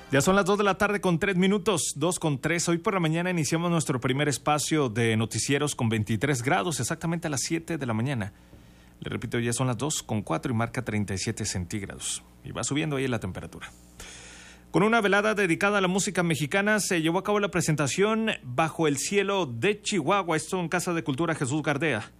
Ya son las 2 de la tarde con 3 minutos, 2:03. Hoy por la mañana iniciamos nuestro primer espacio de noticieros con 23 grados, exactamente a las 7 de la mañana. Le repito, ya son las 2:04 y marca 37 centígrados. Y va subiendo ahí la temperatura. Con una velada dedicada a la música mexicana, se llevó a cabo la presentación Bajo el Cielo de Chihuahua, esto en Casa de Cultura Jesús Gardea.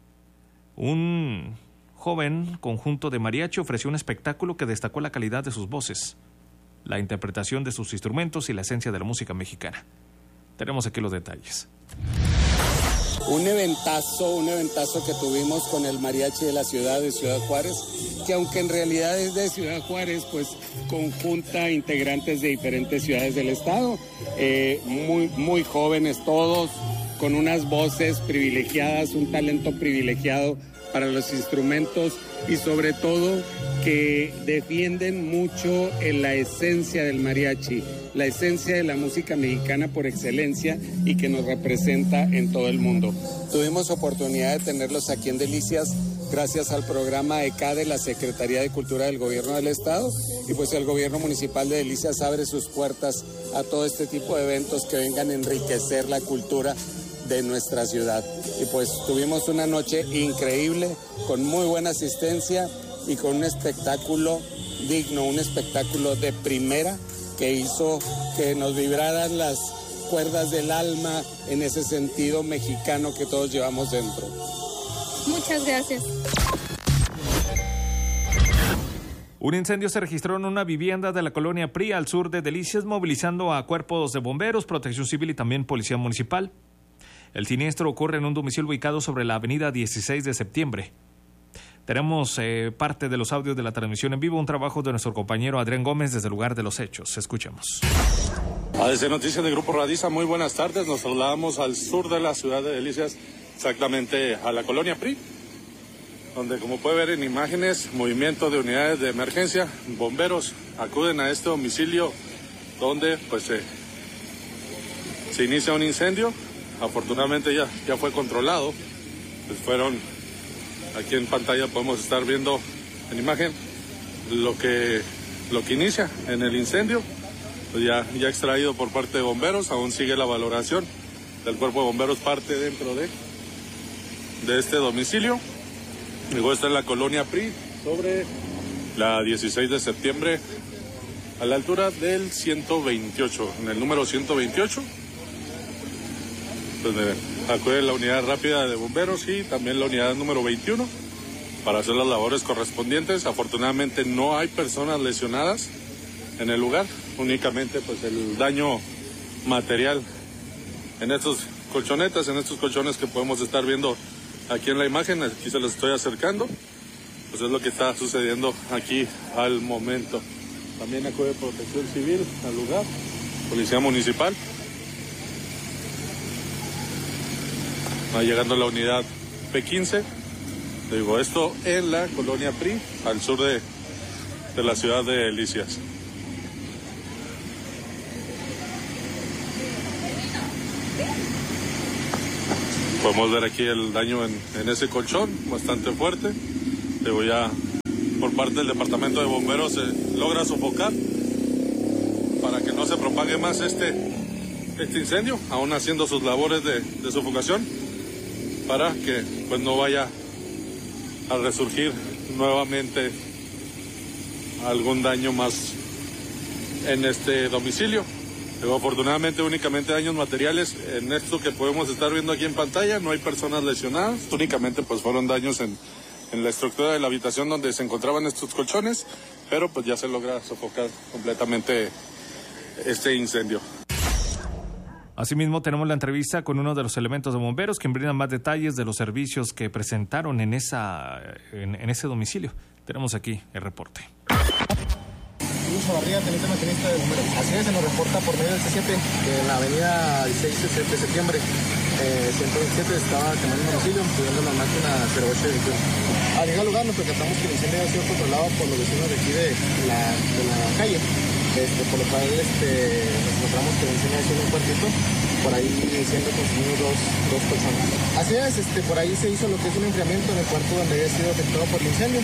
Un joven conjunto de mariachi ofreció un espectáculo que destacó la calidad de sus voces, la interpretación de sus instrumentos y la esencia de la música mexicana. Tenemos aquí los detalles. Un eventazo que tuvimos con el mariachi de la ciudad de Ciudad Juárez, que aunque en realidad es de Ciudad Juárez, pues conjunta integrantes de diferentes ciudades del estado, muy jóvenes todos, con unas voces privilegiadas, un talento privilegiado para los instrumentos y sobre todo que defienden mucho en la esencia del mariachi, la esencia de la música mexicana por excelencia y que nos representa en todo el mundo. Tuvimos oportunidad de tenerlos aquí en Delicias gracias al programa ECA de la Secretaría de Cultura del Gobierno del Estado y pues el Gobierno Municipal de Delicias abre sus puertas a todo este tipo de eventos que vengan a enriquecer la cultura de nuestra ciudad. Y pues tuvimos una noche increíble, con muy buena asistencia y con un espectáculo digno, un espectáculo de primera que hizo que nos vibraran las cuerdas del alma en ese sentido mexicano que todos llevamos dentro. Muchas gracias. Un incendio se registró en una vivienda de la colonia PRI al sur de Delicias, movilizando a cuerpos de bomberos, protección civil y también policía municipal. El siniestro ocurre en un domicilio ubicado sobre la avenida 16 de septiembre. Tenemos parte de los audios de la transmisión en vivo, un trabajo de nuestro compañero Adrián Gómez desde el lugar de los hechos. Escuchemos. Desde Noticias de Grupo Radiza, muy buenas tardes. Nos trasladamos al sur de la ciudad de Delicias, exactamente a la colonia PRI, donde, como puede ver en imágenes, movimiento de unidades de emergencia, bomberos acuden a este domicilio donde pues se inicia un incendio. Afortunadamente ya fue controlado. Pues aquí en pantalla podemos estar viendo en imagen lo que inicia en el incendio. Pues ya extraído por parte de bomberos, aún sigue la valoración del cuerpo de bomberos, parte dentro de este domicilio. Digo, está en la colonia PRI, sobre la 16 de septiembre, a la altura del 128, en el número 128. Pues miren, acude la unidad rápida de bomberos y también la unidad número 21 para hacer las labores correspondientes. Afortunadamente no hay personas lesionadas en el lugar, únicamente pues el daño material en estos colchones que podemos estar viendo aquí en la imagen. Aquí se los estoy acercando, pues es lo que está sucediendo aquí al momento. También acude protección civil al lugar, policía municipal. Va llegando la unidad P15, digo, esto en la colonia PRI, al sur de la ciudad de Delicias. Podemos ver aquí el daño en ese colchón, bastante fuerte. Digo, ya por parte del departamento de bomberos se logra sofocar para que no se propague más este incendio, aún haciendo sus labores de sofocación, para que pues no vaya a resurgir nuevamente algún daño más en este domicilio. Pero afortunadamente únicamente daños materiales en esto que podemos estar viendo aquí en pantalla, no hay personas lesionadas, únicamente pues fueron daños en la estructura de la habitación donde se encontraban estos colchones, pero pues ya se logra sofocar completamente este incendio. Asimismo, tenemos la entrevista con uno de los elementos de bomberos, quien brinda más detalles de los servicios que presentaron en ese domicilio. Tenemos aquí el reporte. Luis Barriga, teniente maquinista de bomberos. Así es, se nos reporta por medio del C7 que en la avenida 16 de septiembre 127 estaba quemando un domicilio, pidiendo la máquina 0821. Al llegar al lugar nos percatamos que el incendio había sido controlado por los vecinos de aquí de la calle. Por lo cual nos encontramos que el incendio ha sido un cuartito, por ahí siendo consumido dos colchones. Así es, por ahí se hizo lo que es un enfriamiento en el cuarto donde había sido afectado por el incendio.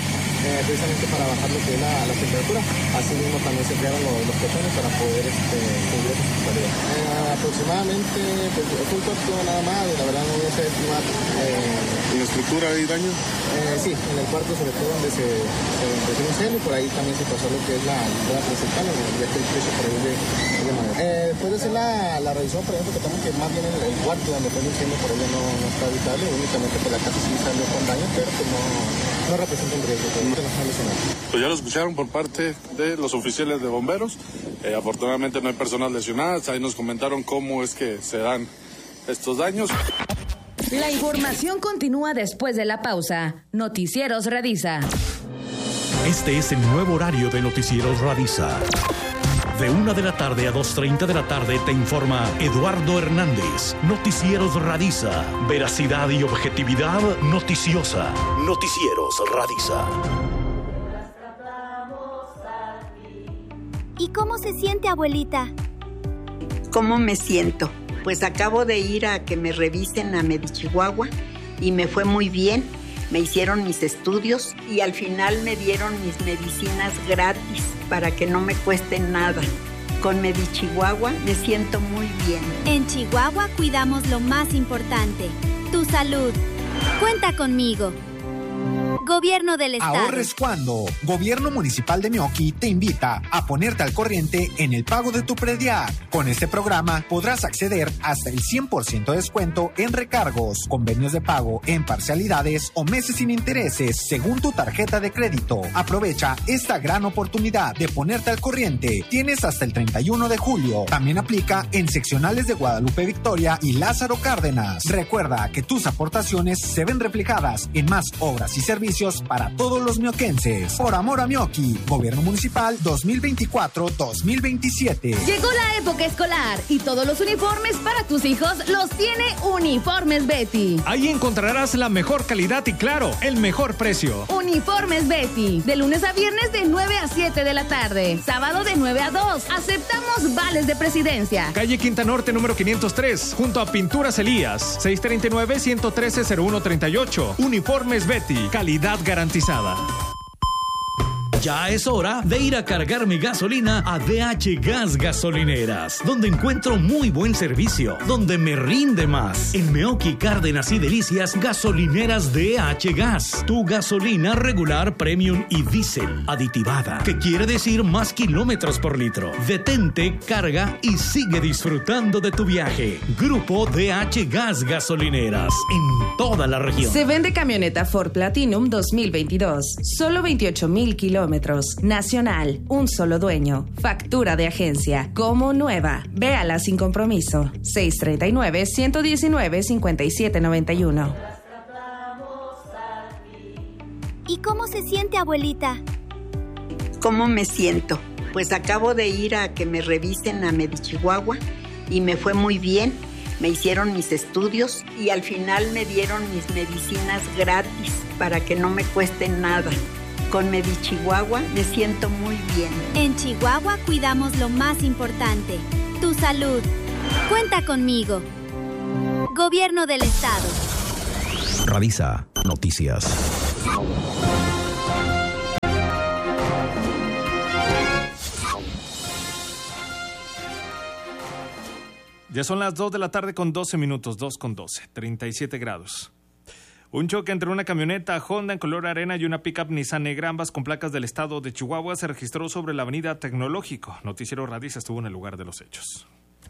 precisamente para bajar lo que es la temperatura. Así mismo también se crearon los colchones para poder cubrir esa totalidad. Aproximadamente, pues, fue un cuarto nada más, y la verdad no voy a estimar. ¿En la estructura hay daño? Sí, en el cuarto sobre todo donde se empezó un incendio, por ahí también se pasó lo que es la entrada principal, ya que el piso por ahí de madera. Después de hacer la revisión, por ejemplo, que también que más bien el cuarto donde fue el incendio por ahí no está habitable, únicamente que la casa sí salió con daño, pero que no representa un riesgo, que no está lesionado. Pues ya lo escucharon por parte de los oficiales de bomberos. Afortunadamente no hay personas lesionadas. Ahí nos comentaron cómo es que se dan estos daños. La información continúa después de la pausa. Noticieros Radisa. Este es el nuevo horario de Noticieros Radisa. De 1 de la tarde a 2:30 de la tarde te informa Eduardo Hernández. Noticieros Radisa. Veracidad y objetividad noticiosa. Noticieros Radisa. ¿Y cómo se siente, abuelita? ¿Cómo me siento? Pues acabo de ir a que me revisen a Medichihuahua y me fue muy bien. Me hicieron mis estudios y al final me dieron mis medicinas gratis para que no me cuesten nada. Con Medichihuahua me siento muy bien. En Chihuahua cuidamos lo más importante, tu salud. Cuenta conmigo. Gobierno del Estado. Ahorres cuando. Gobierno Municipal de Meoqui te invita a ponerte al corriente en el pago de tu predial. Con este programa podrás acceder hasta el 100% de descuento en recargos, convenios de pago en parcialidades o meses sin intereses según tu tarjeta de crédito. Aprovecha esta gran oportunidad de ponerte al corriente. Tienes hasta el 31 de julio. También aplica en seccionales de Guadalupe Victoria y Lázaro Cárdenas. Recuerda que tus aportaciones se ven reflejadas en más obras y servicios para todos los mioquenses. Por amor a Meoqui, Gobierno Municipal 2024-2027. Llegó la época escolar y todos los uniformes para tus hijos los tiene Uniformes Betty. Ahí encontrarás la mejor calidad y, claro, el mejor precio. Uniformes Betty, de lunes a viernes de 9 a 7 de la tarde, sábado de 9 a 2. Aceptamos vales de presidencia. Calle Quinta Norte, número 503, junto a Pinturas Elías, 639-113-0138. Uniformes Betty, calidad garantizada. Ya es hora de ir a cargar mi gasolina a DH Gas Gasolineras, donde encuentro muy buen servicio, donde me rinde más. En Meoqui, Cárdenas y Delicias, gasolineras DH Gas. Tu gasolina regular, premium y diésel aditivada, que quiere decir más kilómetros por litro. Detente, carga y sigue disfrutando de tu viaje. Grupo DH Gas Gasolineras, en toda la región. Se vende camioneta Ford Platinum 2022, solo 28,000 kilómetros. Nacional, un solo dueño. Factura de agencia, como nueva. Véala sin compromiso. 639-119-5791. ¿Y cómo se siente, abuelita? ¿Cómo me siento? Pues acabo de ir a que me revisen a Medichihuahua y me fue muy bien. Me hicieron mis estudios y al final me dieron mis medicinas gratis para que no me cuesten nada. Con Medichihuahua me siento muy bien. En Chihuahua cuidamos lo más importante, tu salud. Cuenta conmigo. Gobierno del Estado. Radisa Noticias. Ya son las 2 de la tarde con 12 minutos, 2 con 12, 37 grados. Un choque entre una camioneta Honda en color arena y una pickup Nissan negra, ambas con placas del estado de Chihuahua, se registró sobre la avenida Tecnológico. Noticiero Radisa estuvo en el lugar de los hechos.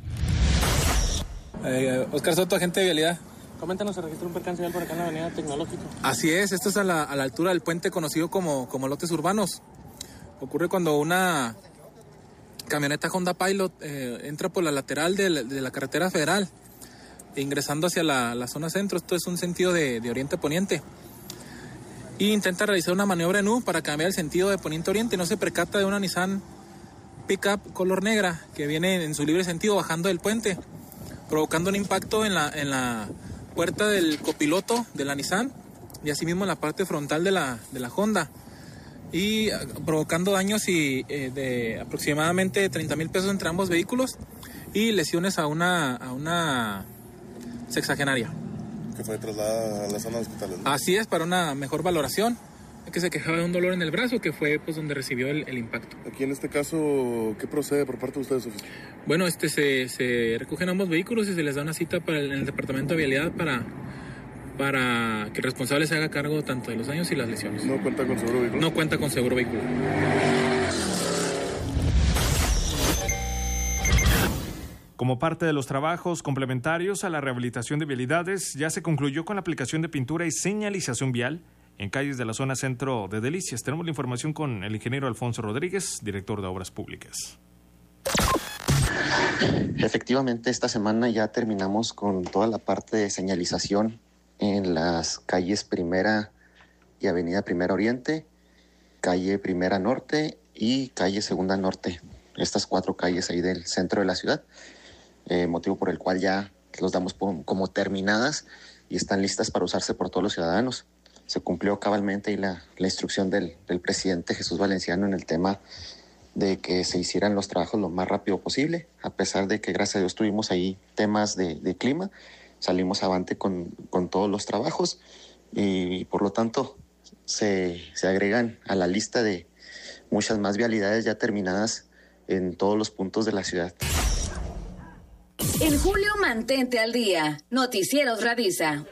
Oscar Soto, agente de vialidad. Coméntanos, se registró un percance vial por acá en la avenida Tecnológico. Así es, esto es a la altura del puente conocido como lotes urbanos. Ocurre cuando una camioneta Honda Pilot entra por la lateral de la carretera federal, ingresando hacia la zona centro. Esto es un sentido de oriente a poniente, y intenta realizar una maniobra en U para cambiar el sentido de poniente a oriente. No se percata de una Nissan Pickup color negra que viene en su libre sentido bajando del puente, provocando un impacto en la puerta del copiloto de la Nissan y asimismo en la parte frontal de la Honda, y provocando daños de aproximadamente 30,000 pesos entre ambos vehículos y lesiones a una sexagenaria. Que fue trasladada a la zona de hospitales, ¿no? Así es, para una mejor valoración. que se quejaba de un dolor en el brazo, que fue pues donde recibió el impacto. Aquí en este caso, ¿qué procede por parte de ustedes, oficial? Bueno, se recogen ambos vehículos y se les da una cita en el departamento de vialidad para que el responsable se haga cargo tanto de los daños y las lesiones. ¿No cuenta con seguro vehicular? No cuenta con seguro vehicular. Como parte de los trabajos complementarios a la rehabilitación de vialidades, ya se concluyó con la aplicación de pintura y señalización vial en calles de la zona centro de Delicias. Tenemos la información con el ingeniero Alfonso Rodríguez, director de Obras Públicas. Efectivamente, esta semana ya terminamos con toda la parte de señalización en las calles Primera y Avenida Primera Oriente, calle Primera Norte y calle Segunda Norte. Estas 4 calles ahí del centro de la ciudad, motivo por el cual ya los damos como terminadas y están listas para usarse por todos los ciudadanos. Se cumplió cabalmente ahí la instrucción del presidente Jesús Valenciano en el tema de que se hicieran los trabajos lo más rápido posible, a pesar de que gracias a Dios tuvimos ahí temas de clima, salimos avante con todos los trabajos y por lo tanto se agregan a la lista de muchas más vialidades ya terminadas en todos los puntos de la ciudad. En julio mantente al día. Noticieros Radisa.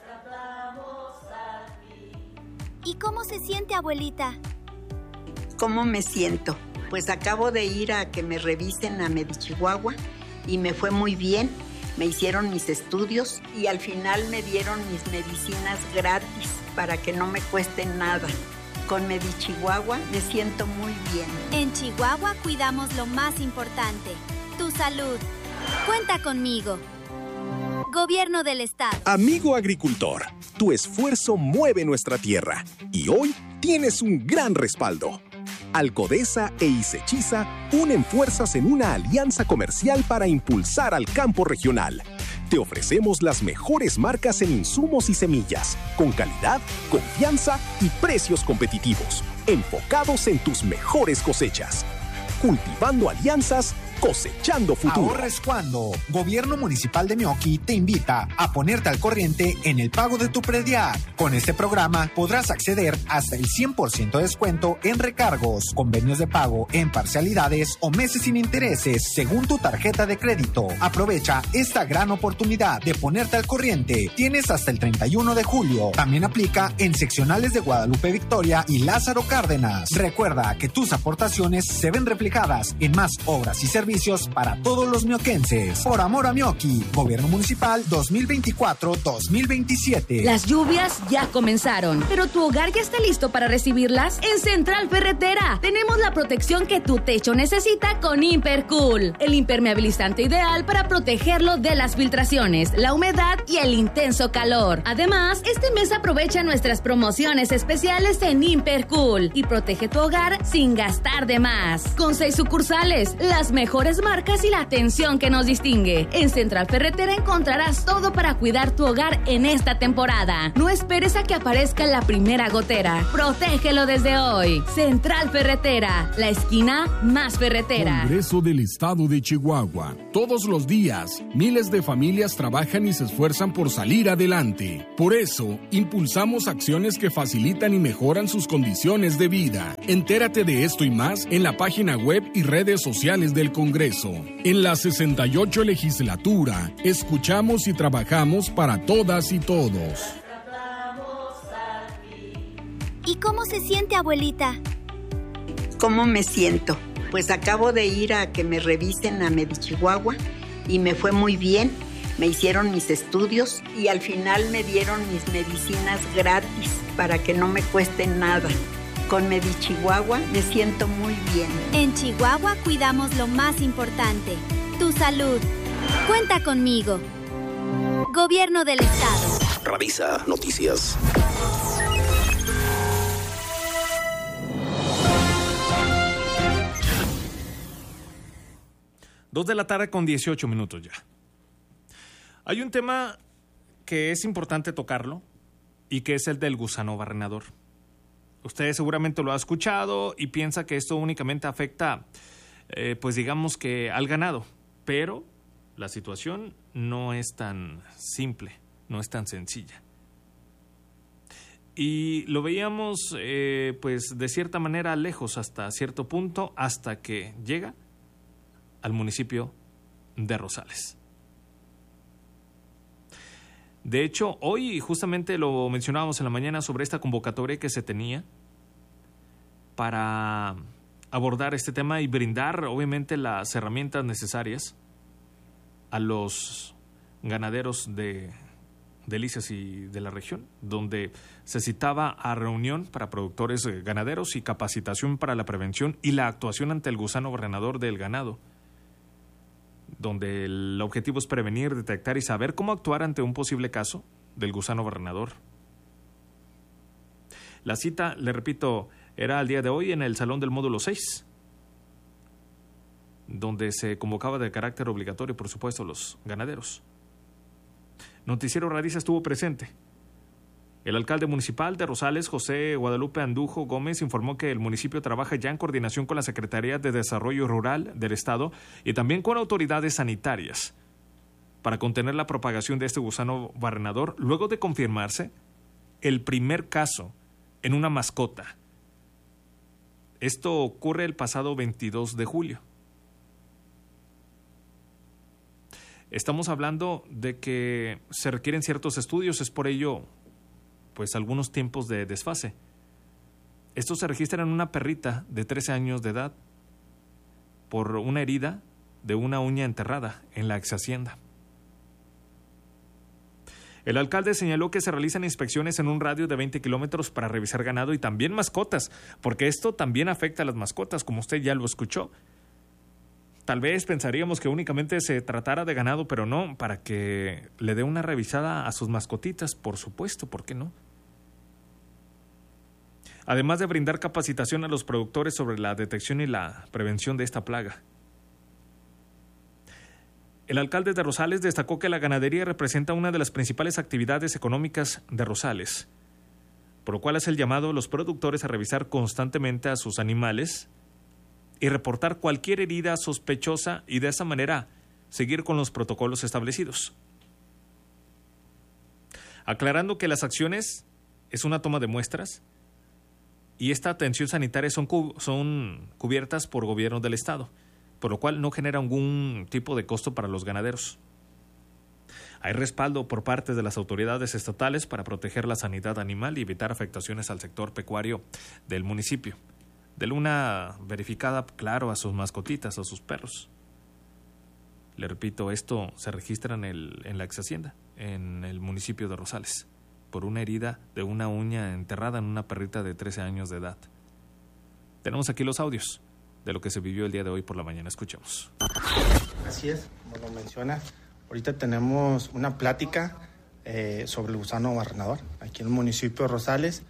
¿Y cómo se siente, abuelita? ¿Cómo me siento? Pues acabo de ir a que me revisen a Medichihuahua y me fue muy bien. Me hicieron mis estudios y al final me dieron mis medicinas gratis para que no me cueste nada. Con Medichihuahua me siento muy bien. En Chihuahua cuidamos lo más importante, tu salud. Cuenta conmigo. Gobierno del Estado. Amigo agricultor, tu esfuerzo mueve nuestra tierra y hoy tienes un gran respaldo. Alcodesa e Isechiza unen fuerzas en una alianza comercial para impulsar al campo regional. Te ofrecemos las mejores marcas en insumos y semillas, con calidad, confianza y precios competitivos, enfocados en tus mejores cosechas. Cultivando alianzas, cosechando futuro. Ahorres cuando. Gobierno Municipal de Meoqui te invita a ponerte al corriente en el pago de tu predial. Con este programa podrás acceder hasta el 100% de descuento en recargos, convenios de pago en parcialidades o meses sin intereses según tu tarjeta de crédito. Aprovecha esta gran oportunidad de ponerte al corriente. Tienes hasta el 31 de julio. También aplica en seccionales de Guadalupe Victoria y Lázaro Cárdenas. Recuerda que tus aportaciones se ven reflejadas en más obras y servicios para todos los mioquenses. Por amor a Meoqui, Gobierno Municipal 2024-2027. Las lluvias ya comenzaron, pero tu hogar ya está listo para recibirlas. En Central Ferretera tenemos la protección que tu techo necesita con Impercool, el impermeabilizante ideal para protegerlo de las filtraciones, la humedad y el intenso calor. Además, este mes aprovecha nuestras promociones especiales en Impercool y protege tu hogar sin gastar de más. Con 6 sucursales, las mejores marcas y la atención que nos distingue. En Central Ferretera encontrarás todo para cuidar tu hogar en esta temporada. No esperes a que aparezca la primera gotera. Protégelo desde hoy. Central Ferretera, la esquina más ferretera. Congreso del Estado de Chihuahua. Todos los días, miles de familias trabajan y se esfuerzan por salir adelante. Por eso, impulsamos acciones que facilitan y mejoran sus condiciones de vida. Entérate de esto y más en la página web y redes sociales del Congreso. En la 68 legislatura, escuchamos y trabajamos para todas y todos. ¿Y cómo se siente, abuelita? ¿Cómo me siento? Pues acabo de ir a que me revisen a Medichihuahua y me fue muy bien. Me hicieron mis estudios y al final me dieron mis medicinas gratis para que no me cueste nada. Con Medichihuahua me siento muy bien. En Chihuahua cuidamos lo más importante, tu salud. Cuenta conmigo. Gobierno del Estado. Radisa Noticias. Dos de la tarde con 18 minutos ya. Hay un tema que es importante tocarlo y que es el del gusano barrenador. Usted seguramente lo ha escuchado y piensa que esto únicamente afecta, pues digamos que al ganado. Pero la situación no es tan simple, no es tan sencilla. y lo veíamos pues de cierta manera lejos hasta cierto punto, hasta que llega al municipio de Rosales. De hecho, hoy justamente lo mencionábamos en la mañana sobre esta convocatoria que se tenía para abordar este tema y brindar obviamente las herramientas necesarias a los ganaderos de Delicias y de la región, donde se citaba a reunión para productores ganaderos y capacitación para la prevención y la actuación ante el gusano barrenador del ganado, donde el objetivo es prevenir, detectar y saber cómo actuar ante un posible caso del gusano barrenador. La cita, le repito, era al día de hoy en el Salón del Módulo 6, donde se convocaba de carácter obligatorio, por supuesto, los ganaderos. Noticiero Radiza estuvo presente. El alcalde municipal de Rosales, José Guadalupe Andujo Gómez, informó que el municipio trabaja ya en coordinación con la Secretaría de Desarrollo Rural del Estado y también con autoridades sanitarias para contener la propagación de este gusano barrenador, luego de confirmarse el primer caso en una mascota. Esto ocurre el pasado 22 de julio. Estamos hablando de que se requieren ciertos estudios, es por ello pues algunos tiempos de desfase. Esto se registra en una perrita de 13 años de edad por una herida de una uña enterrada en la ex hacienda. El alcalde señaló que se realizan inspecciones en un radio de 20 kilómetros para revisar ganado y también mascotas, porque esto también afecta a las mascotas, como usted ya lo escuchó. Tal vez pensaríamos que únicamente se tratara de ganado, pero no, para que le dé una revisada a sus mascotitas, por supuesto, ¿por qué no? Además de brindar capacitación a los productores sobre la detección y la prevención de esta plaga. El alcalde de Rosales destacó que la ganadería representa una de las principales actividades económicas de Rosales, por lo cual hace el llamado a los productores a revisar constantemente a sus animales y reportar cualquier herida sospechosa y de esa manera seguir con los protocolos establecidos. Aclarando que las acciones es una toma de muestras y esta atención sanitaria son cubiertas por gobierno del Estado, por lo cual no genera ningún tipo de costo para los ganaderos. Hay respaldo por parte de las autoridades estatales para proteger la sanidad animal y evitar afectaciones al sector pecuario del municipio. De una verificada, claro, a sus mascotitas, a sus perros. Le repito, esto se registra en la ex hacienda, en el municipio de Rosales, por una herida de una uña enterrada en una perrita de 13 años de edad. Tenemos aquí los audios de lo que se vivió el día de hoy por la mañana. Escuchemos. Así es, como lo menciona. Ahorita tenemos una plática sobre el gusano barrenador aquí en el municipio de Rosales.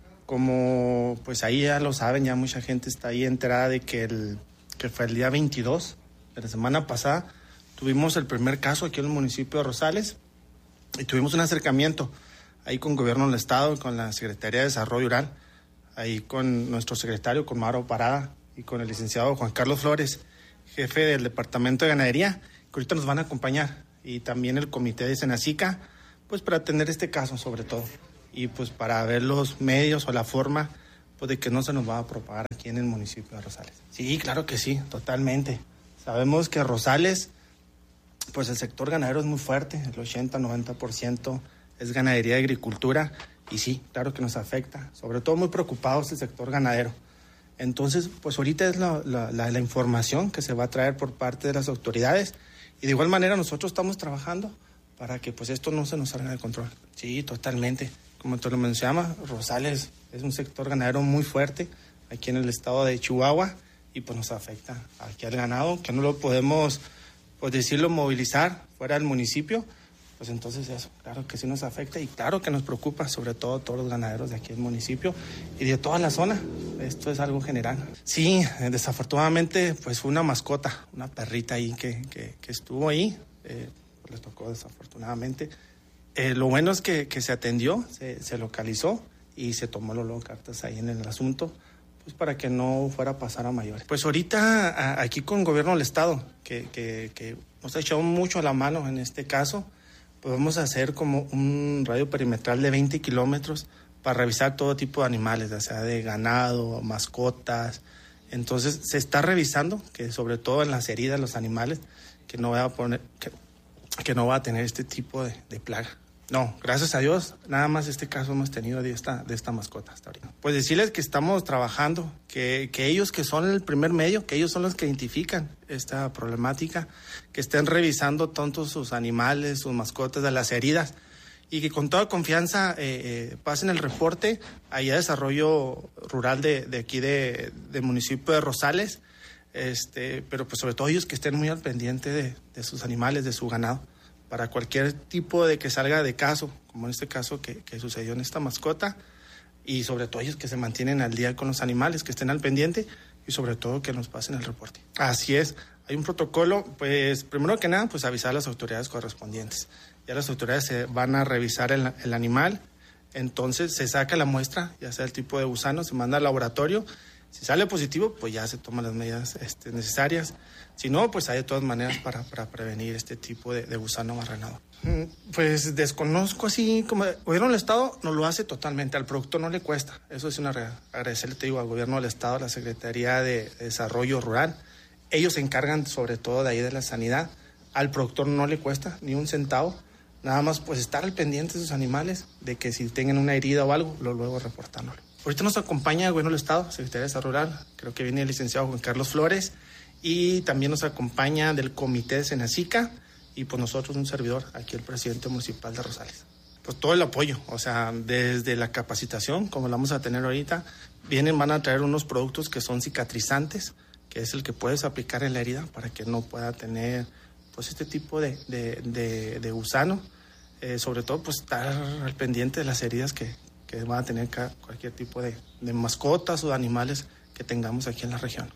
Como pues ahí ya lo saben, ya mucha gente está ahí enterada de que fue el día 22 de la semana pasada, tuvimos el primer caso aquí en el municipio de Rosales y tuvimos un acercamiento ahí con el gobierno del estado, con la Secretaría de Desarrollo Rural, ahí con nuestro secretario, con Mauro Parada, y con el licenciado Juan Carlos Flores, jefe del Departamento de Ganadería, que ahorita nos van a acompañar, y también el comité de Senacica, pues para atender este caso sobre todo, y pues para ver los medios o la forma pues de que no se nos va a propagar aquí en el municipio de Rosales. Sí, claro que sí, totalmente. Sabemos que Rosales, pues el sector ganadero es muy fuerte, el 80-90% es ganadería y agricultura, y sí, claro que nos afecta, sobre todo muy preocupados el sector ganadero. Entonces, pues ahorita es la información que se va a traer por parte de las autoridades, y de igual manera nosotros estamos trabajando para que pues esto no se nos salga de control. Sí, totalmente. Como te lo mencionaba, Rosales es un sector ganadero muy fuerte aquí en el estado de Chihuahua, y pues nos afecta aquí al ganado, que no lo podemos, pues decirlo, movilizar fuera del municipio. Pues entonces eso, claro que sí nos afecta y claro que nos preocupa, sobre todo todos los ganaderos de aquí del municipio y de toda la zona. Esto es algo general. Sí, desafortunadamente pues fue una mascota, una perrita ahí que estuvo ahí, pues le tocó desafortunadamente. Lo bueno es que se atendió, se localizó y se tomó luego cartas ahí en el asunto, pues para que no fuera a pasar a mayores. Pues ahorita aquí con el gobierno del estado, que nos ha echado mucho a la mano en este caso, pues vamos a hacer como un radio perimetral de 20 kilómetros para revisar todo tipo de animales, ya sea de ganado, mascotas. Entonces se está revisando que sobre todo en las heridas los animales que no va a tener este tipo de plaga. No, gracias a Dios, nada más este caso hemos tenido de esta mascota hasta ahorita. Pues decirles que estamos trabajando, que ellos que son el primer medio, que ellos son los que identifican esta problemática, que estén revisando tanto sus animales, sus mascotas, de las heridas, y que con toda confianza pasen el reporte allá a Desarrollo Rural de aquí del municipio de Rosales, pero pues sobre todo ellos que estén muy al pendiente de sus animales, de su ganado, para cualquier tipo de que salga de caso, como en este caso que sucedió en esta mascota, y sobre todo ellos que se mantienen al día con los animales, que estén al pendiente y sobre todo que nos pasen el reporte. Así es, hay un protocolo, pues primero que nada, pues avisar a las autoridades correspondientes. Ya las autoridades se van a revisar el animal, entonces se saca la muestra, ya sea el tipo de gusano, se manda al laboratorio. Si sale positivo, pues ya se toman las medidas necesarias. Si no, pues hay de todas maneras para prevenir este tipo de gusano barrenador. Pues desconozco así, como el gobierno del estado no lo hace totalmente, al productor no le cuesta. Eso es agradecerle, te digo, al gobierno del estado, a la Secretaría de Desarrollo Rural. Ellos se encargan sobre todo de ahí de la sanidad. Al productor no le cuesta ni un centavo. Nada más pues estar al pendiente de sus animales, de que si tengan una herida o algo, luego reportándolo. Ahorita nos acompaña el gobierno del estado, Secretaría de Desarrollo Rural, creo que viene el licenciado Juan Carlos Flores, y también nos acompaña del comité de Senacica, y pues nosotros un servidor, aquí el presidente municipal de Rosales. Pues todo el apoyo, o sea, desde la capacitación, como la vamos a tener ahorita, van a traer unos productos que son cicatrizantes, que es el que puedes aplicar en la herida para que no pueda tener pues este tipo de gusano, sobre todo pues estar al pendiente de las heridas que van a tener cualquier tipo de mascotas o de animales que tengamos aquí en la región.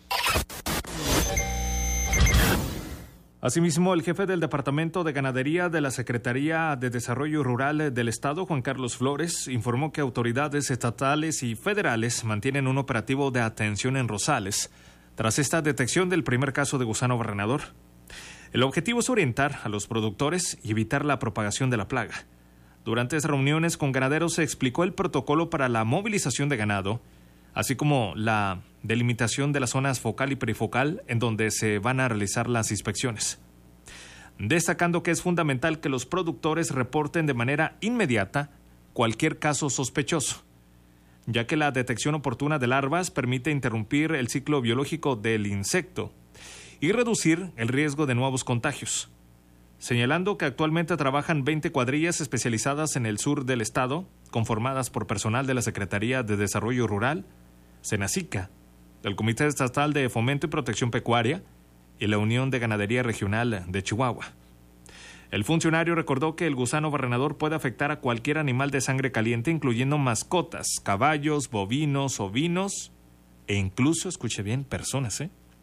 Asimismo, el jefe del Departamento de Ganadería de la Secretaría de Desarrollo Rural del Estado, Juan Carlos Flores, informó que autoridades estatales y federales mantienen un operativo de atención en Rosales tras esta detección del primer caso de gusano barrenador. El objetivo es orientar a los productores y evitar la propagación de la plaga. Durante esas reuniones con ganaderos se explicó el protocolo para la movilización de ganado, así como la delimitación de las zonas focal y perifocal en donde se van a realizar las inspecciones, destacando que es fundamental que los productores reporten de manera inmediata cualquier caso sospechoso, ya que la detección oportuna de larvas permite interrumpir el ciclo biológico del insecto y reducir el riesgo de nuevos contagios, señalando que actualmente trabajan 20 cuadrillas especializadas en el sur del estado, conformadas por personal de la Secretaría de Desarrollo Rural, Senacica, del Comité Estatal de Fomento y Protección Pecuaria y la Unión de Ganadería Regional de Chihuahua. El funcionario recordó que el gusano barrenador puede afectar a cualquier animal de sangre caliente, incluyendo mascotas, caballos, bovinos, ovinos e incluso, escuche bien, personas,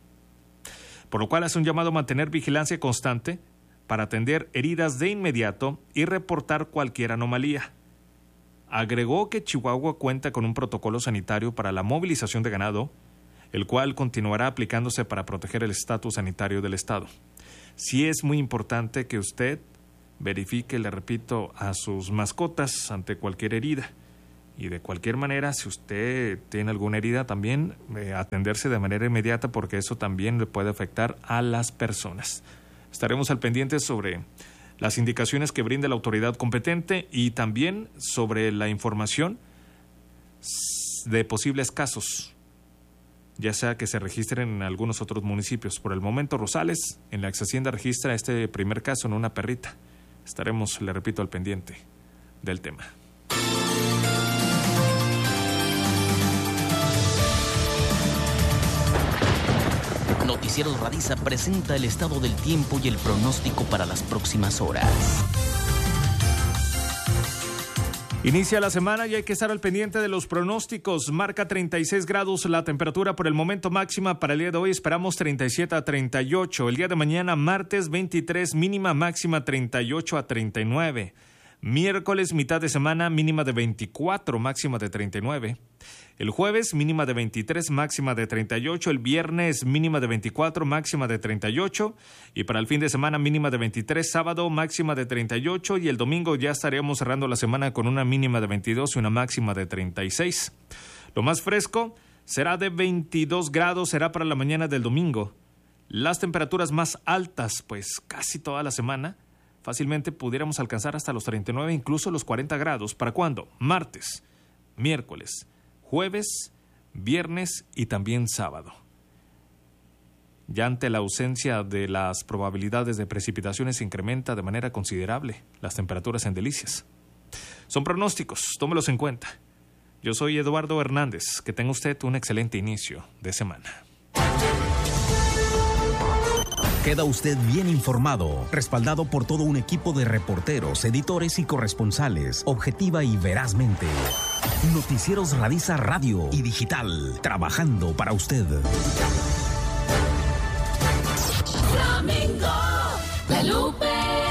por lo cual hace un llamado a mantener vigilancia constante para atender heridas de inmediato y reportar cualquier anomalía. Agregó que Chihuahua cuenta con un protocolo sanitario para la movilización de ganado, el cual continuará aplicándose para proteger el estatus sanitario del estado. Sí es muy importante que usted verifique, le repito, a sus mascotas ante cualquier herida. Y de cualquier manera, si usted tiene alguna herida, también atenderse de manera inmediata, porque eso también le puede afectar a las personas. Estaremos al pendiente sobre las indicaciones que brinde la autoridad competente y también sobre la información de posibles casos, ya sea que se registren en algunos otros municipios. Por el momento, Rosales, en la ex hacienda, registra este primer caso en una perrita. Estaremos, le repito, al pendiente del tema. Noticieros Radiza presenta el estado del tiempo y el pronóstico para las próximas horas. Inicia la semana y hay que estar al pendiente de los pronósticos. Marca 36 grados la temperatura por el momento, máxima para el día de hoy esperamos 37 a 38. El día de mañana, martes 23, mínima máxima 38 a 39. Miércoles, mitad de semana, mínima de 24, máxima de 39. El jueves, mínima de 23, máxima de 38. El viernes, mínima de 24, máxima de 38. Y para el fin de semana, mínima de 23. Sábado, máxima de 38. Y el domingo ya estaríamos cerrando la semana con una mínima de 22 y una máxima de 36. Lo más fresco será de 22 grados, será para la mañana del domingo. Las temperaturas más altas, pues casi toda la semana, fácilmente pudiéramos alcanzar hasta los 39, incluso los 40 grados. ¿Para cuándo? Martes, miércoles, jueves, viernes y también sábado. Ya ante la ausencia de las probabilidades de precipitaciones se incrementa de manera considerable las temperaturas en Delicias. Son pronósticos, tómelos en cuenta. Yo soy Eduardo Hernández. Que tenga usted un excelente inicio de semana. Queda usted bien informado, respaldado por todo un equipo de reporteros, editores y corresponsales, objetiva y verazmente. Noticieros Radiza Radio y Digital, trabajando para usted. Domingo de Lupe.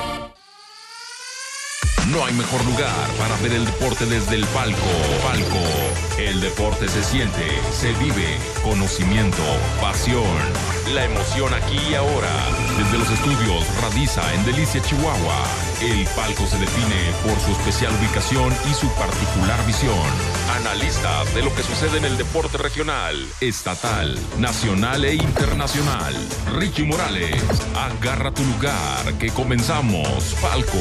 No hay mejor lugar para ver el deporte desde el palco. El deporte se siente, se vive, conocimiento, pasión. La emoción aquí y ahora. Desde los estudios Radiza en Delicia, Chihuahua. El palco se define por su especial ubicación y su particular visión. Analistas de lo que sucede en el deporte regional, estatal, nacional e internacional. Richie Morales, agarra tu lugar que comenzamos. Palco.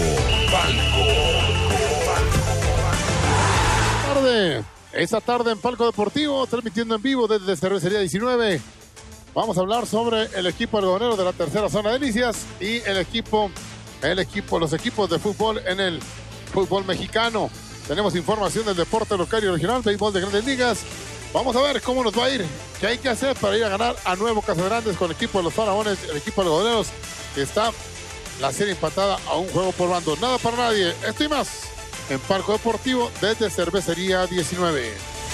Esta tarde en Palco Deportivo, transmitiendo en vivo desde Cervecería 19. Vamos a hablar sobre el equipo algodonero de la tercera zona de Delicias y los equipos de fútbol en el fútbol mexicano. Tenemos información del deporte local y regional, béisbol de grandes ligas. Vamos a ver cómo nos va a ir, qué hay que hacer para ir a ganar a Nuevo Casagrandes con el equipo de los Faraones, el equipo algodoneros, que está la serie empatada a un juego por bando. Nada para nadie, esto y más en Palco Deportivo desde Cervecería 19.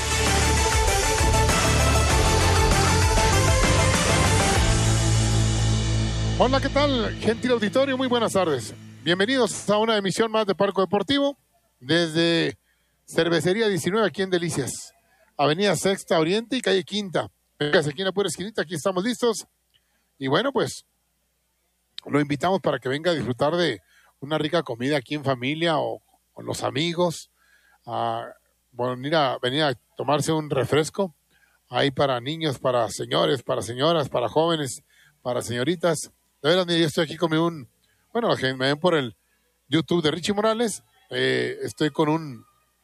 Hola, ¿qué tal? Gentil auditorio, muy buenas tardes. Bienvenidos a una emisión más de Palco Deportivo desde Cervecería 19 aquí en Delicias. Avenida Sexta Oriente y calle Quinta. Véngase aquí en la pura esquinita, aquí estamos listos. Y bueno, pues lo invitamos para que venga a disfrutar de una rica comida aquí en familia o con los amigos, venir a tomarse un refresco. Hay para niños, para señores, para señoras, para jóvenes, para señoritas. De veras, yo estoy aquí con los que me ven por el YouTube de Richie Morales, estoy con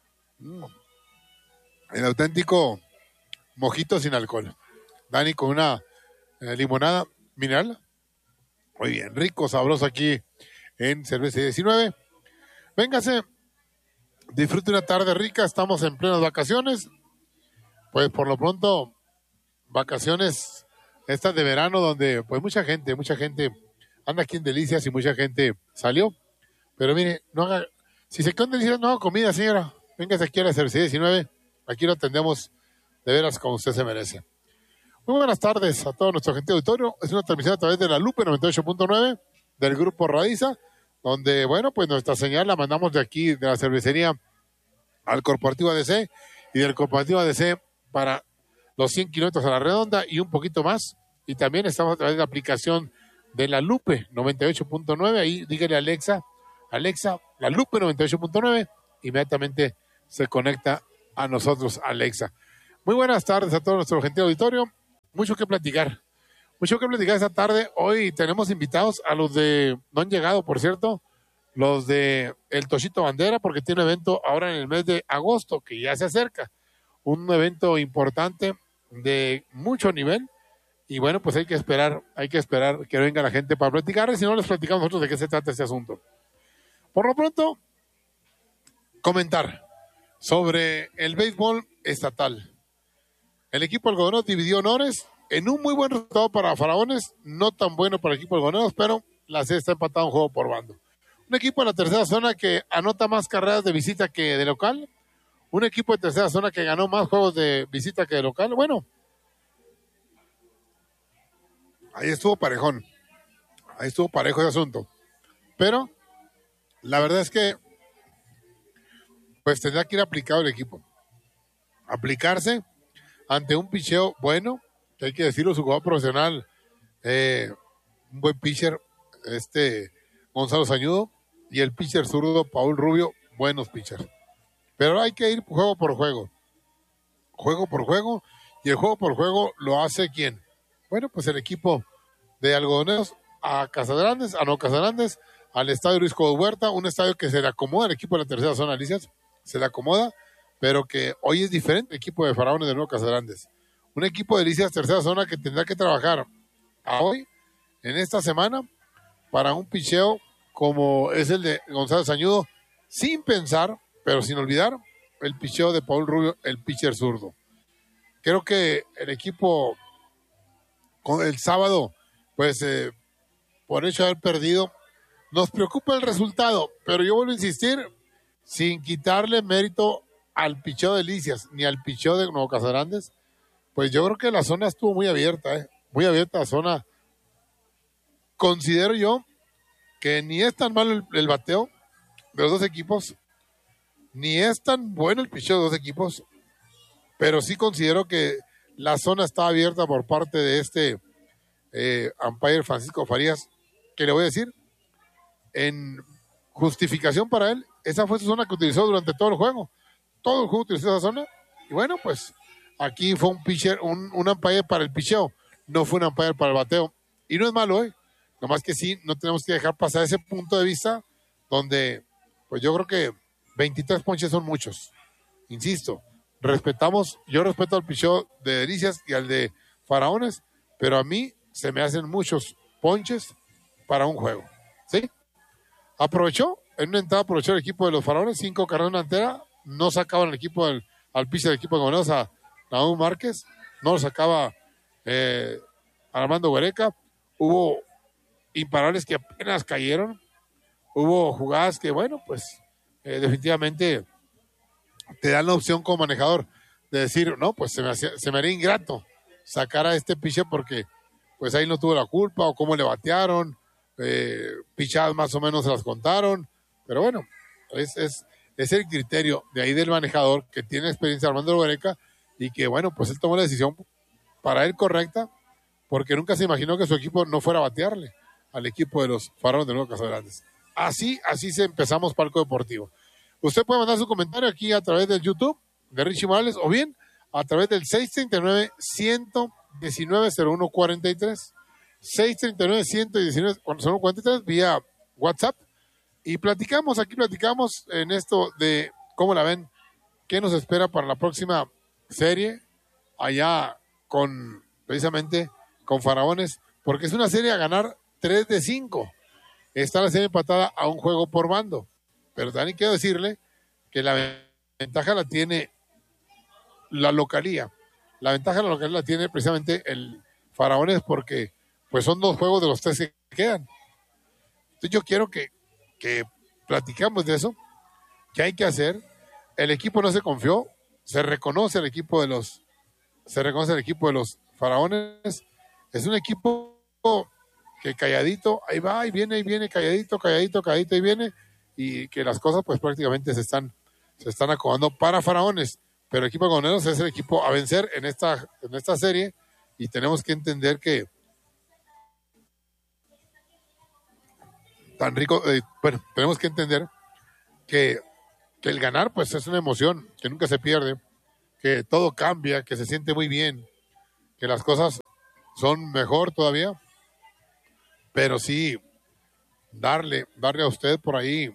el auténtico mojito sin alcohol. Dani con una limonada mineral. Muy bien, rico, sabroso aquí en Cerveza 19. Véngase, disfrute una tarde rica, estamos en plenas vacaciones. Pues por lo pronto, vacaciones estas de verano donde pues mucha gente anda aquí en Delicias y mucha gente salió. Pero mire, si se quedó en Delicias, no haga comida, señora. Véngase aquí a la Cerveza 19, aquí lo atendemos de veras como usted se merece. Muy buenas tardes a todo nuestro gentil auditorio. Es una transmisión a través de la Lupe 98.9 del Grupo Radiza, donde, bueno, pues nuestra señal la mandamos de aquí, de la cervecería, al Corporativo ADC, y del Corporativo ADC para los 100 kilómetros a la redonda y un poquito más. Y también estamos a través de la aplicación de la Lupe 98.9. Ahí dígale a Alexa, la Lupe 98.9, inmediatamente se conecta a nosotros, Alexa. Muy buenas tardes a todo nuestro gentil auditorio. Mucho que platicar esta tarde. Hoy tenemos invitados a los no han llegado, por cierto, los de el Toshito Bandera, porque tiene un evento ahora en el mes de agosto, que ya se acerca. Un evento importante de mucho nivel. Y bueno, pues hay que esperar que venga la gente para platicar, y si no les platicamos nosotros de qué se trata este asunto. Por lo pronto, comentar sobre el béisbol estatal. El equipo algodonero dividió honores en un muy buen resultado para Faraones, no tan bueno para el equipo algodoneros, pero la serie está empatada un juego por bando. Un equipo de la tercera zona que anota más carreras de visita que de local. Un equipo de tercera zona que ganó más juegos de visita que de local. Bueno, ahí estuvo parejón. Ahí estuvo parejo ese asunto. Pero la verdad es que pues tendrá que ir aplicado el equipo. Aplicarse ante un picheo bueno, que hay que decirlo, su jugador profesional, un buen pitcher, Gonzalo Sañudo, y el pitcher zurdo, Paul Rubio, buenos pitchers. Pero hay que ir juego por juego. Juego por juego, y el juego por juego lo hace ¿quién? Bueno, pues el equipo de Algodoneros a Casadrandes, al estadio Luis Cobo Huerta, un estadio que se le acomoda al equipo de la tercera zona, Alicias, se le acomoda, pero que hoy es diferente el equipo de Faraones de Nuevo Casadrandes. Un equipo de Alicias tercera zona que tendrá que trabajar a hoy, en esta semana, para un picheo como es el de Gonzalo Sañudo, sin pensar, pero sin olvidar, el picheo de Paul Rubio, el pitcher zurdo. Creo que el equipo con el sábado, pues por hecho de haber perdido, nos preocupa el resultado, pero yo vuelvo a insistir, sin quitarle mérito al picheo de Licias ni al picheo de Nuevo Casadrandes, pues yo creo que la zona estuvo muy abierta la zona. Considero yo que ni es tan malo el bateo de los dos equipos, ni es tan bueno el picheo de los dos equipos, pero sí considero que la zona está abierta por parte de umpire Francisco Farías, que le voy a decir, en justificación para él, esa fue su zona que utilizó durante todo el juego. Todo el juego utilizó esa zona, y bueno, pues aquí fue un pitcher, un umpire para el picheo, no fue un umpire para el bateo, y no es malo, nomás que sí, no tenemos que dejar pasar ese punto de vista, donde, pues yo creo que 23 ponches son muchos, insisto, yo respeto al picheo de Delicias y al de Faraones, pero a mí se me hacen muchos ponches para un juego, ¿sí? En una entrada aprovechó el equipo de los Faraones, 5 carreras en una entera, no sacaban al pitcher del equipo de Gobernados a Naúm Márquez, no lo sacaba Armando Huereca, hubo imparables que apenas cayeron, hubo jugadas que, bueno, pues definitivamente te dan la opción como manejador de decir, no, pues se me haría ingrato sacar a este pitcher porque pues ahí no tuvo la culpa, o cómo le batearon, pichadas más o menos se las contaron, pero bueno, es el criterio de ahí del manejador que tiene experiencia Armando Huereca, y que bueno, pues él tomó la decisión para él correcta, porque nunca se imaginó que su equipo no fuera a batearle al equipo de los Faraones de Nuevo Casadrandes. Así empezamos Palco Deportivo. Usted puede mandar su comentario aquí a través del YouTube de Richie Morales, o bien a través del 639-119-0143, 639-119-0143 vía WhatsApp, y platicamos en esto de cómo la ven, qué nos espera para la próxima serie allá precisamente con Faraones, porque es una serie a ganar 3 de 5. Está la serie empatada a un juego por bando, pero también quiero decirle que la ventaja la tiene la localía. La ventaja de la localía la tiene precisamente el Faraones, porque pues son 2 juegos de los 3 que quedan. Entonces yo quiero que platicamos de eso, qué hay que hacer. El equipo no se confió, se reconoce el equipo de los Faraones. Es un equipo que calladito, ahí va, ahí viene, calladito, ahí viene, y que las cosas pues prácticamente se están acomodando para Faraones, pero el equipo de Gobernados es el equipo a vencer en esta serie, y tenemos que entender que tenemos que entender que el ganar pues es una emoción que nunca se pierde, que todo cambia, que se siente muy bien, que las cosas son mejor todavía, pero sí darle a usted por ahí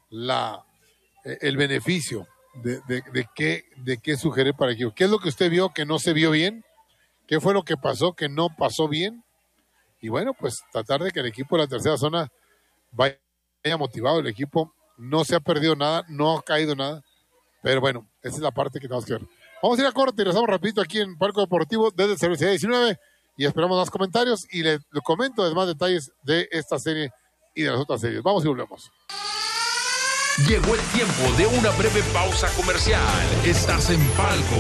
el beneficio de qué sugerir para el equipo. ¿Qué es lo que usted vio que no se vio bien? ¿Qué fue lo que pasó que no pasó bien? Y bueno, pues tratar de que el equipo de la tercera zona vaya motivado. El equipo no se ha perdido nada, no ha caído nada, pero bueno, esa es la parte que tenemos que ver. Vamos a ir a corte y regresamos rapidito aquí en Palco Deportivo desde el Cervecería 19, y esperamos más comentarios y le comento más detalles de esta serie y de las otras series. Vamos y volvemos. Llegó el tiempo de una breve pausa comercial. Estás en Palco.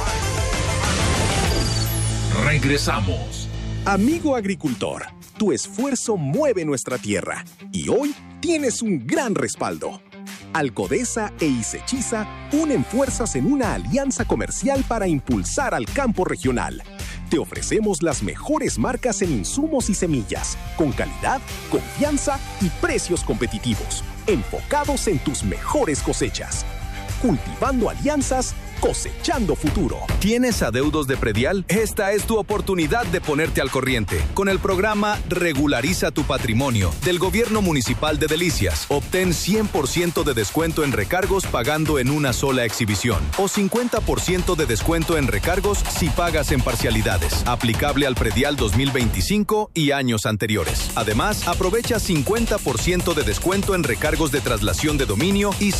Regresamos. Amigo agricultor, tu esfuerzo mueve nuestra tierra y hoy tienes un gran respaldo. Alcodesa e Isechiza unen fuerzas en una alianza comercial para impulsar al campo regional. Te ofrecemos las mejores marcas en insumos y semillas, con calidad, confianza y precios competitivos, enfocados en tus mejores cosechas. Cultivando alianzas, cosechando futuro. ¿Tienes adeudos de predial? Esta es tu oportunidad de ponerte al corriente. Con el programa Regulariza tu Patrimonio del Gobierno Municipal de Delicias, obtén 100% de descuento en recargos pagando en una sola exhibición o 50% de descuento en recargos si pagas en parcialidades. Aplicable al predial 2025 y años anteriores. Además, aprovecha 50% de descuento en recargos de traslación de dominio y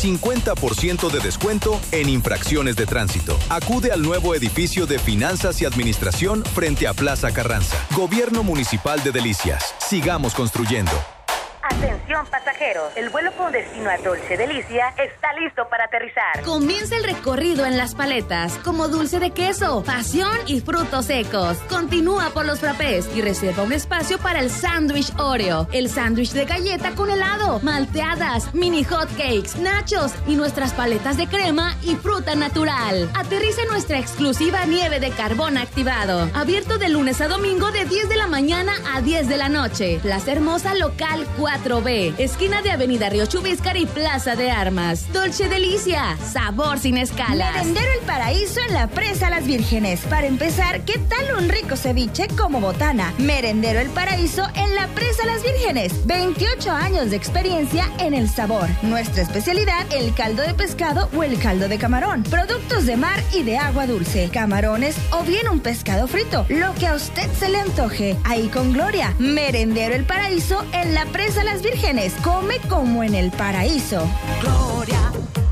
50% de descuento en infracciones de tránsito. Acude al nuevo edificio de Finanzas y Administración frente a Plaza Carranza. Gobierno Municipal de Delicias. Sigamos construyendo. Atención pasajeros, el vuelo con destino a Dolce Delicia está listo para aterrizar. Comienza el recorrido en Las Paletas, como dulce de queso, pasión y frutos secos. Continúa por los frappés y reserva un espacio para el sándwich Oreo, el sándwich de galleta con helado, malteadas, mini hot cakes, nachos y nuestras paletas de crema y fruta natural. Aterriza en nuestra exclusiva nieve de carbón activado, abierto de lunes a domingo de 10 de la mañana a 10 de la noche. Plaza Hermosa Local 4B, esquina de Avenida Río Chubíscar y Plaza de Armas. Dolce Delicia, sabor sin escalas. Merendero El Paraíso en la Presa Las Vírgenes. Para empezar, ¿qué tal un rico ceviche como botana? Merendero El Paraíso en la Presa Las Vírgenes. 28 años de experiencia en el sabor. Nuestra especialidad, el caldo de pescado o el caldo de camarón. Productos de mar y de agua dulce. Camarones o bien un pescado frito. Lo que a usted se le antoje. Ahí con Gloria. Merendero El Paraíso en la Presa Las Vírgenes. Come como en el paraíso. Gloria.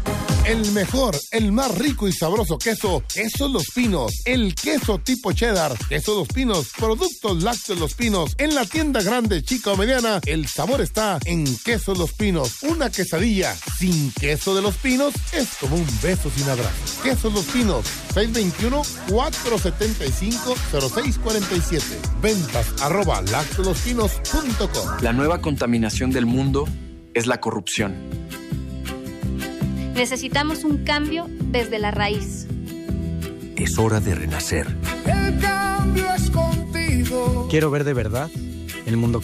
El mejor, el más rico y sabroso queso, Queso Los Pinos. El queso tipo cheddar, Queso Los Pinos, productos lácteos Los Pinos. En la tienda grande, chica o mediana, el sabor está en Queso Los Pinos. Una quesadilla sin queso de Los Pinos es como un beso sin abrazo. Queso Los Pinos, 621-475-0647. Ventas @lactolospinos.com. La nueva contaminación del mundo es la corrupción. Necesitamos un cambio desde la raíz. Es hora de renacer. El cambio es contigo. Quiero ver de verdad el mundo